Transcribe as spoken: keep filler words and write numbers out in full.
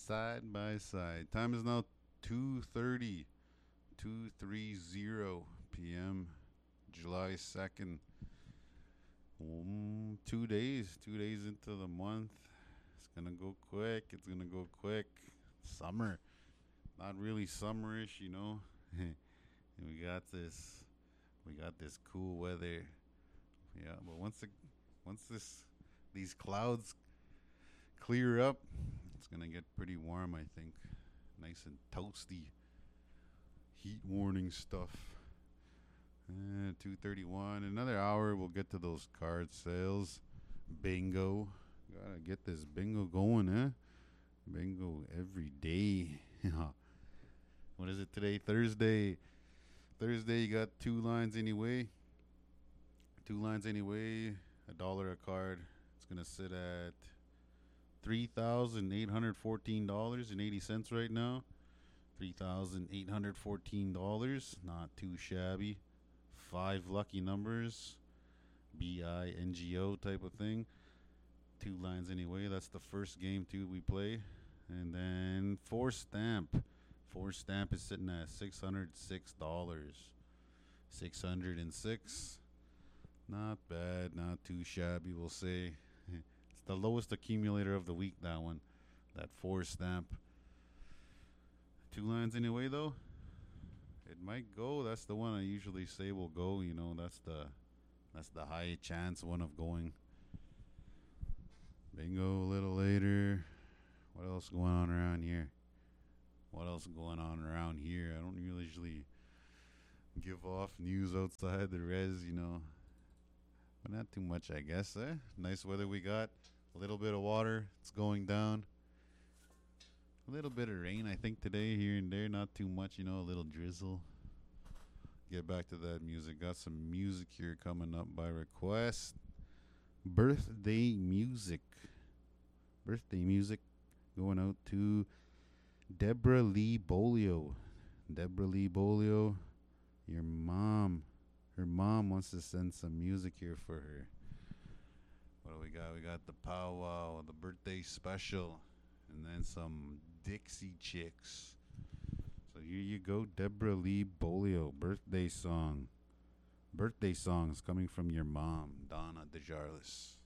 Side by side. Time is now two thirty, two thirty p.m. July second. Um, two days, two days into the month. It's gonna go quick. It's gonna go quick. Summer, not really summerish, you know. And we got this, we got this cool weather. Yeah, but once the, once this, these clouds clear up, it's gonna get pretty warm. I think, nice and toasty. Heat warning stuff. Uh, two thirty-one. Another hour, we'll get to those card sales. Bingo. Gotta get this bingo going, eh? Bingo every day. What is it today? Thursday. Thursday, you got two lines anyway. Two lines anyway. A dollar a card. It's gonna sit at three thousand eight hundred fourteen dollars and eighty cents right now. Three thousand eight hundred fourteen dollars. Not too shabby. Five lucky numbers. B I N G O type of thing. Two lines anyway. That's the first game too we play. And then four stamp. Four stamp is sitting at six hundred six dollars. Six hundred and six. Not bad, not too shabby, we'll say. It's the lowest accumulator of the week, that one. That four stamp. Two lines anyway though. It might go. That's the one I usually say will go, you know, that's the that's the high chance one of going. Bingo a little later. What else going on around here? What else going on around here? I don't usually give off news outside the res, you know. But not too much, I guess, eh? Nice weather we got. A little bit of water. It's going down. A little bit of rain, I think, today, here and there. Not too much, you know, a little drizzle. Get back to that music. Got some music here coming up by request. Birthday music. Birthday music going out to Deborah Lee Bolio. Deborah Lee Bolio, your mom. Her mom wants to send some music here for her. What do we got? We got the powwow, the birthday special, and then some Dixie Chicks. So here you go, Deborah Lee Bolio, birthday song. Birthday songs coming from your mom, Donna DeJarlis.